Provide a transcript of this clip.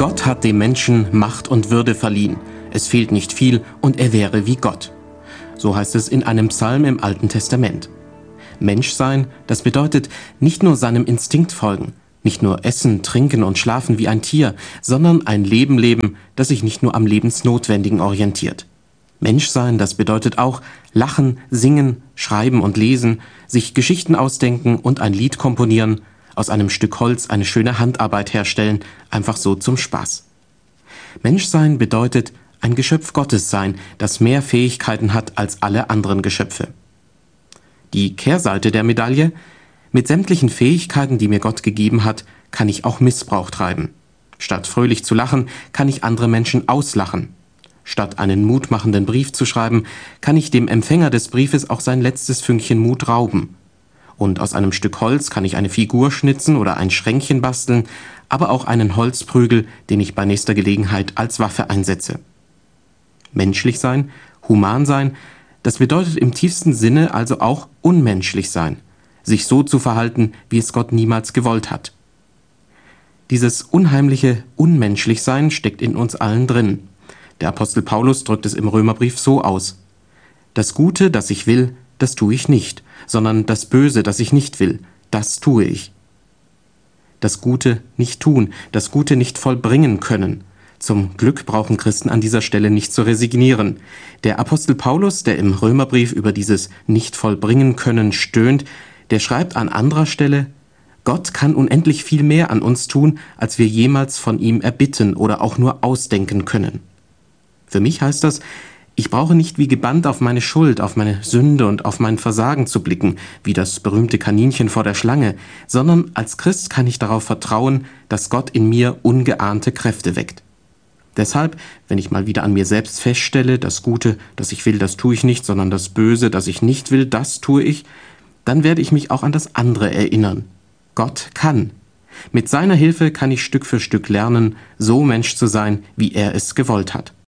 Gott hat dem Menschen Macht und Würde verliehen. Es fehlt nicht viel und er wäre wie Gott. So heißt es in einem Psalm im Alten Testament. Menschsein, das bedeutet nicht nur seinem Instinkt folgen, nicht nur essen, trinken und schlafen wie ein Tier, sondern ein Leben leben, das sich nicht nur am Lebensnotwendigen orientiert. Menschsein, das bedeutet auch lachen, singen, schreiben und lesen, sich Geschichten ausdenken und ein Lied komponieren, aus einem Stück Holz eine schöne Handarbeit herstellen, einfach so zum Spaß. Menschsein bedeutet ein Geschöpf Gottes sein, das mehr Fähigkeiten hat als alle anderen Geschöpfe. Die Kehrseite der Medaille: Mit sämtlichen Fähigkeiten, die mir Gott gegeben hat, kann ich auch Missbrauch treiben. Statt fröhlich zu lachen, kann ich andere Menschen auslachen. Statt einen mutmachenden Brief zu schreiben, kann ich dem Empfänger des Briefes auch sein letztes Fünkchen Mut rauben. Und aus einem Stück Holz kann ich eine Figur schnitzen oder ein Schränkchen basteln, aber auch einen Holzprügel, den ich bei nächster Gelegenheit als Waffe einsetze. Menschlich sein, human sein, das bedeutet im tiefsten Sinne also auch unmenschlich sein, sich so zu verhalten, wie es Gott niemals gewollt hat. Dieses unheimliche Unmenschlichsein steckt in uns allen drin. Der Apostel Paulus drückt es im Römerbrief so aus: Das Gute, das ich will, das tue ich nicht, sondern das Böse, das ich nicht will, das tue ich. Das Gute nicht tun, das Gute nicht vollbringen können. Zum Glück brauchen Christen an dieser Stelle nicht zu resignieren. Der Apostel Paulus, der im Römerbrief über dieses nicht vollbringen können stöhnt, der schreibt an anderer Stelle: Gott kann unendlich viel mehr an uns tun, als wir jemals von ihm erbitten oder auch nur ausdenken können. Für mich heißt das, ich brauche nicht wie gebannt auf meine Schuld, auf meine Sünde und auf mein Versagen zu blicken, wie das berühmte Kaninchen vor der Schlange, sondern als Christ kann ich darauf vertrauen, dass Gott in mir ungeahnte Kräfte weckt. Deshalb, wenn ich mal wieder an mir selbst feststelle, das Gute, das ich will, das tue ich nicht, sondern das Böse, das ich nicht will, das tue ich, dann werde ich mich auch an das andere erinnern. Gott kann. Mit seiner Hilfe kann ich Stück für Stück lernen, so Mensch zu sein, wie er es gewollt hat.